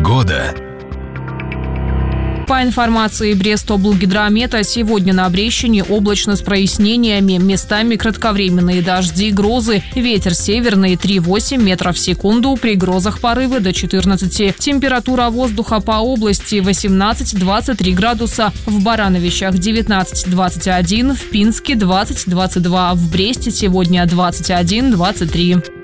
Погода. По информации Брестоблгидромета, сегодня на Брещине облачно с прояснениями, местами кратковременные дожди, грозы, ветер северный 3,8 метров в секунду, при грозах порывы до 14. Температура воздуха по области 18-23 градуса, в Барановичах 19-21, в Пинске 20-22, в Бресте сегодня 21-23.